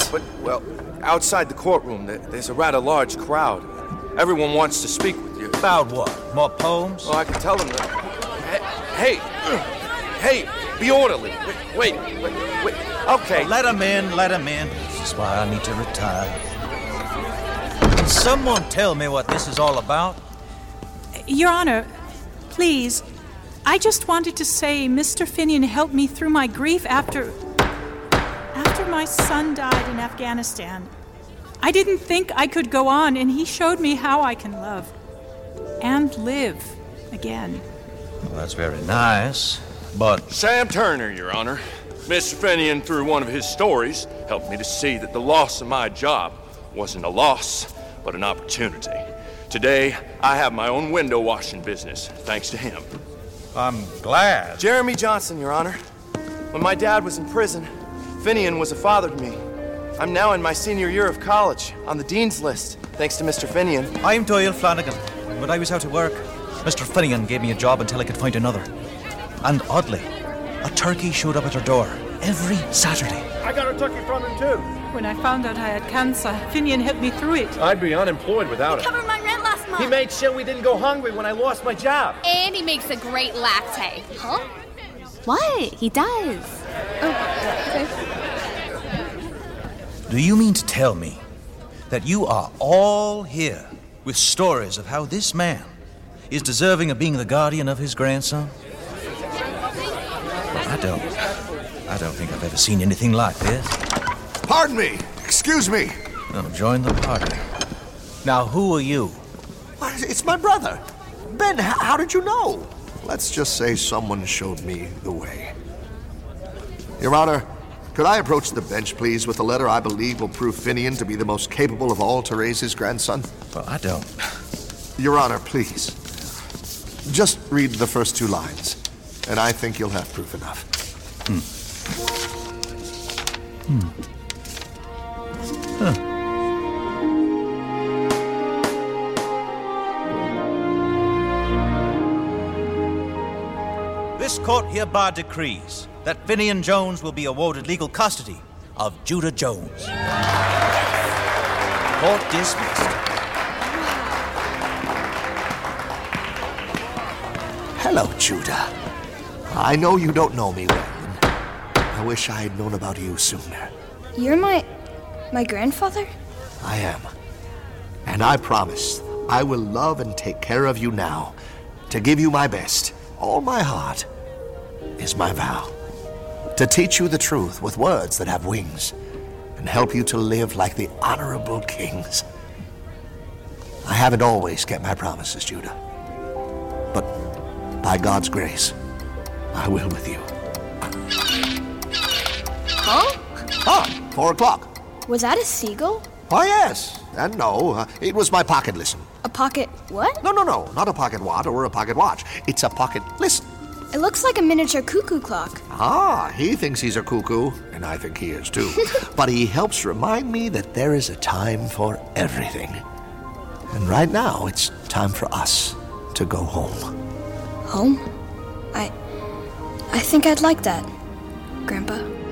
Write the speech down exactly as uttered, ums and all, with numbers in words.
But, well, outside the courtroom, there's a rather large crowd. Everyone wants to speak with you. About what? More poems? Well, I can tell them that... Hey, hey, hey, be orderly. Wait, wait, wait, wait. Okay. Let him in, let him in. This is why I need to retire. Can someone tell me what this is all about? Your Honor, please, I just wanted to say Mister Finian helped me through my grief after... after my son died in Afghanistan. I didn't think I could go on, and he showed me how I can love and live again. Well, that's very nice, but... Sam Turner, Your Honor. Mister Finian, through one of his stories, helped me to see that the loss of my job wasn't a loss, but an opportunity. Today, I have my own window washing business, thanks to him. I'm glad. Jeremy Johnson, Your Honor. When my dad was in prison, Finian was a father to me. I'm now in my senior year of college, on the dean's list, thanks to Mister Finian. I'm Doyle Flanagan. When I was out of work, Mister Finian gave me a job until I could find another. And oddly, a turkey showed up at her door every Saturday. I got a turkey from him, too. When I found out I had cancer, Finian helped me through it. I'd be unemployed without He him. covered my rent last month. He made sure we didn't go hungry when I lost my job. And he makes a great latte. Huh? What? He does. Oh, okay. Do you mean to tell me that you are all here with stories of how this man is deserving of being the guardian of his grandson? Well, I don't. I don't think I've ever seen anything like this. Pardon me. Excuse me. Oh, join the party. Now, who are you? What? It's my brother. Ben, h- how did you know? Let's just say someone showed me the way. Your Honor, could I approach the bench, please, with a letter I believe will prove Finian to be the most capable of all to raise his grandson? Well, I don't. Your Honor, please. Just read the first two lines, and I think you'll have proof enough. Hmm. Hmm. Huh. This court hereby decrees that Finian Jones will be awarded legal custody of Judah Jones. Court dismissed. Hello, Judah. I know you don't know me well, and I wish I had known about you sooner. You're my... my grandfather? I am. And I promise I will love and take care of you now. To give you my best, all my heart, is my vow. To teach you the truth with words that have wings, and help you to live like the honorable kings. I haven't always kept my promises, Judah. But by God's grace, I will with you. Huh? Ah, four o'clock. Was that a seagull? Oh, yes. And no, uh, it was my pocket listen. A pocket what? No, no, no, not a pocket what or a pocket watch. It's a pocket listen. It looks like a miniature cuckoo clock. Ah, he thinks he's a cuckoo, and I think he is too. But he helps remind me that there is a time for everything. And right now, it's time for us to go home. Home? I... I think I'd like that, Grandpa.